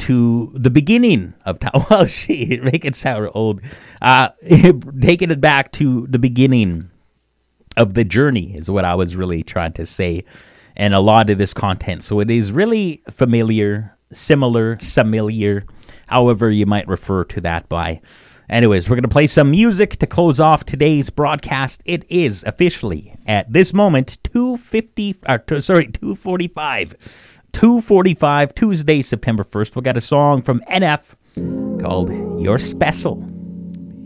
to the beginning of time. Well, make it sound old. Taking it back to the beginning of the journey is what I was really trying to say. And a lot of this content. So it is really familiar, similar, however you might refer to that by. Anyways, we're going to play some music to close off today's broadcast. It is officially, at this moment, 2:45, Tuesday, September 1st. We got a song from NF called You're Special.